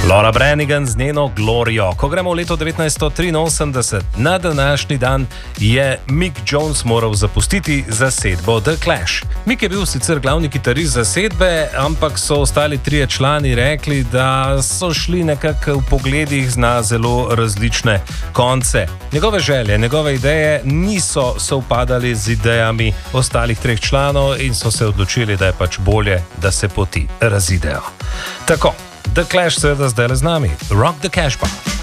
Laura Branigan z njeno Glorijo. Ko gremo v leto 1983, na današnji dan je Mick Jones moral zapustiti zasedbo The Clash. Mick je bil sicer glavni kitarist zasedbe, ampak so ostali trije člani rekli, da so šli nekako v pogledih na zelo različne konce. Njegove želje, njegove ideje niso sovpadali z idejami ostalih treh članov in so se odločili, da je pač bolje, da se poti razidejo. Tako. The Clash seveda zdaj le z nami. Rock the Cash Bar.